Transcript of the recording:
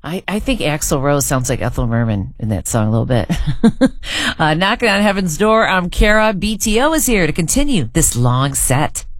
I think Axl Rose sounds like Ethel Merman in that song a little bit. Knocking on Heaven's Door, I'm Kara. BTO is here to continue this long set.